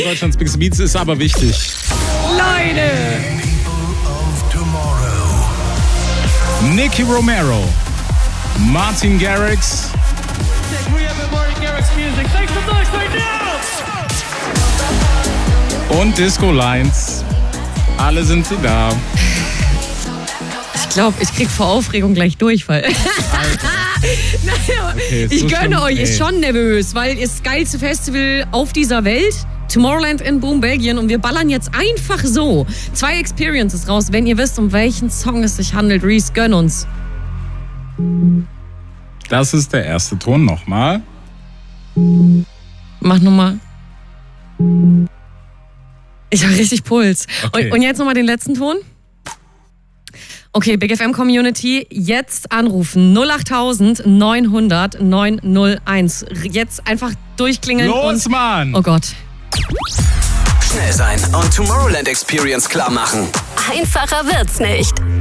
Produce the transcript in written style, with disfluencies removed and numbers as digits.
Deutschlands Big Beats ist aber wichtig. Leute! Nicky Romero, Martin Garrix. Und Disco Lines. Alle sind sie da. Ich glaube, ich krieg vor Aufregung gleich Durchfall. Okay, ich so gönne schon, euch, ist schon nervös, weil es das geilste Festival auf dieser Welt. Tomorrowland in Boom, Belgien. Und wir ballern jetzt einfach so 2 Experiences raus. Wenn ihr wisst, um welchen Song es sich handelt, Reese, gönn uns. Das ist der erste Ton nochmal. Mach nochmal. Ich habe richtig Puls. Okay. Und jetzt nochmal den letzten Ton. Okay, Big FM Community, jetzt anrufen 08000 900 901. Jetzt einfach durchklingeln. Los, Mann! Oh Gott. Schnell sein und Tomorrowland Experience klar machen. Einfacher wird's nicht.